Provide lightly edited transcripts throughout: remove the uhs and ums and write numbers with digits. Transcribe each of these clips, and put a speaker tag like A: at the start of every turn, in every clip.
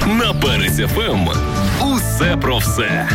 A: На Перець ФМ. Усе про все.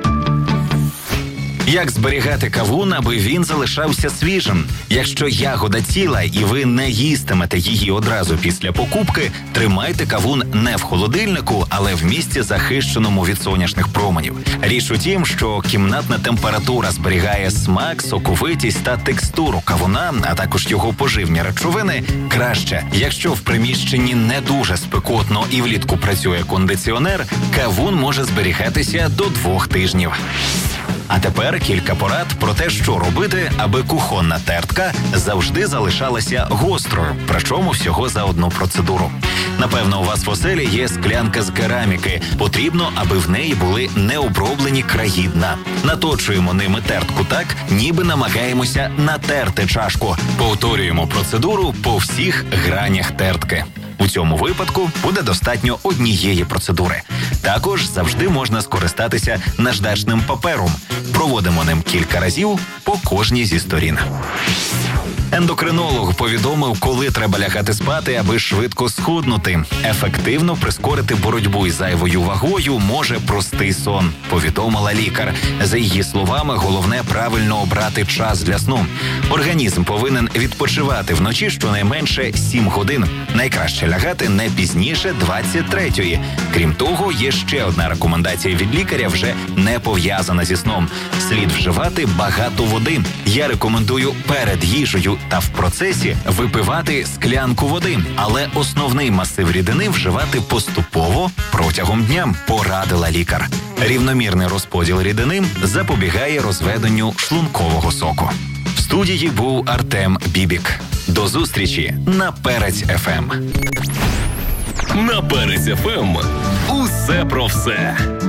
B: Як зберігати кавун, аби він залишався свіжим? Якщо ягода ціла і ви не їстимете її одразу після покупки, тримайте кавун не в холодильнику, але в місці, захищеному від сонячних променів. Річ у тім, що кімнатна температура зберігає смак, соковитість та текстуру кавуна, а також його поживні речовини краще. Якщо в приміщенні не дуже спекотно і влітку працює кондиціонер, кавун може зберігатися до 2 тижнів. А тепер кілька порад про те, що робити, аби кухонна тертка завжди залишалася гострою, причому всього за одну процедуру. Напевно, у вас в оселі є склянка з кераміки. Потрібно, аби в неї були необроблені краї дна. Наточуємо ними тертку так, ніби намагаємося натерти чашку. Повторюємо процедуру по всіх гранях тертки. У цьому випадку буде достатньо однієї процедури. Також завжди можна скористатися наждачним папером. Проводимо ним кілька разів по кожній зі сторін. Ендокринолог повідомив, коли треба лягати спати, аби швидко схуднути. Ефективно прискорити боротьбу із зайвою вагою може простий сон, повідомила лікар. За її словами, головне правильно обрати час для сну. Організм повинен відпочивати вночі щонайменше 7 годин. Найкраще лягати не пізніше 23-ї. Крім того, є ще одна рекомендація від лікаря, вже не пов'язана зі сном. Слід вживати багато води. Я рекомендую перед їжею та в процесі випивати склянку води, але основний масив рідини вживати поступово протягом дня, порадила лікар. Рівномірний розподіл рідини запобігає розведенню шлункового соку. В студії був Артем Бібік. До зустрічі на Перець ФМ.
A: На Перець ФМ. Усе про все.